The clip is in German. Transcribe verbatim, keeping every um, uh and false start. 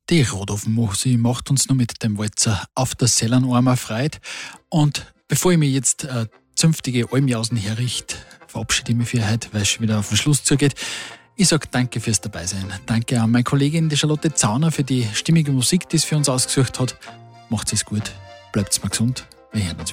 Die Rodhofen-Musi macht uns noch mit dem Walzer Auf der Sellanarmer freit. Und bevor ich mich jetzt äh, zünftige Almjausen herrichte, verabschiede ich mich für heute, weil es schon wieder auf den Schluss zugeht. Ich sage danke fürs Dabeisein. Danke an meine Kollegin, die Charlotte Zauner, für die stimmige Musik, die es für uns ausgesucht hat. Macht's es gut, bleibt's mal gesund, wir hören uns wieder.